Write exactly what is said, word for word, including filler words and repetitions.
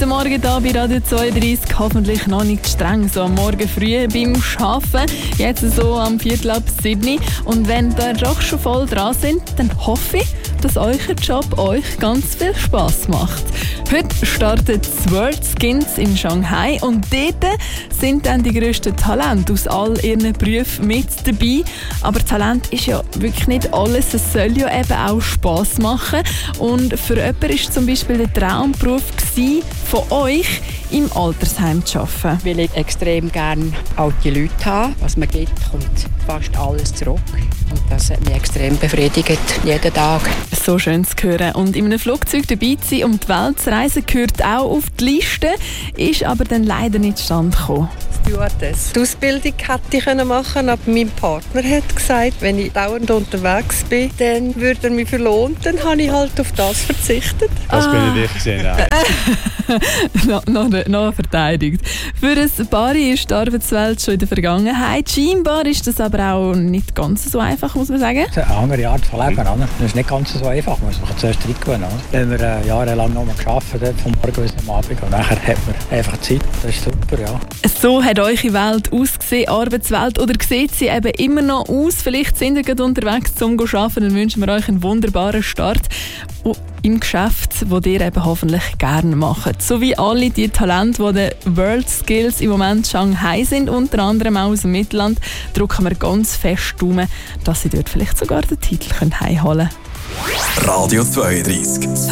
Guten Morgen hier bei Radio zweiunddreissig. Hoffentlich noch nicht streng, so am Morgen früh beim Arbeiten. Jetzt so am Viertel ab sieben. Und wenn ihr doch schon voll dran sind, dann hoffe ich, dass euer Job euch ganz viel Spass macht. Heute startet das World Skills in Shanghai und dort sind dann die grössten Talente aus all ihren Berufen mit dabei. Aber Talent ist ja wirklich nicht alles, es soll ja eben auch Spass machen. Und für jemanden war zum Beispiel der Traumberuf gewesen, von euch im Altersheim zu arbeiten. Weil ich extrem gerne alte Leute habe. Was man gibt, kommt fast alles zurück. Und das hat mich extrem befriedigt, jeden Tag. So schön zu hören. Und in einem Flugzeug dabei zu sein, um die Welt zu reisen, gehört auch auf die Liste, ist aber dann leider nicht zustande gekommen. Stewardess. Die Ausbildung hätte ich machen können, aber mein Partner hat gesagt, wenn ich dauernd unterwegs bin, dann würde er mich verlohnen. Dann habe ich halt auf das verzichtet. Das ah. bin ich gesehen, ja. noch, noch, noch verteidigt. Für ein Paar ist die Arbeitswelt schon in der Vergangenheit. Scheinbar ist das aber auch nicht ganz so einfach, muss man sagen. Das ist eine andere Art von Leben. Oder? Das ist nicht ganz so einfach, muss man zuerst reingewöhnen. Dann haben wir äh, jahrelang noch mal gearbeitet, vom Morgen bis am Abend. Und nachher hat man einfach Zeit. Das ist super, ja. So hat eure Welt ausgesehen, Arbeitswelt, oder sieht sie eben immer noch aus? Vielleicht sind ihr gerade unterwegs zum Arbeiten, dann wünschen wir euch einen wunderbaren Start im Geschäft, das ihr eben hoffentlich gerne macht. So wie alle die Talente, die den World Skills im Moment in Shanghai sind, unter anderem auch aus dem Mittelland, drücken wir ganz fest Daumen, dass sie dort vielleicht sogar den Titel heimholen können. Radio zweiunddreissig.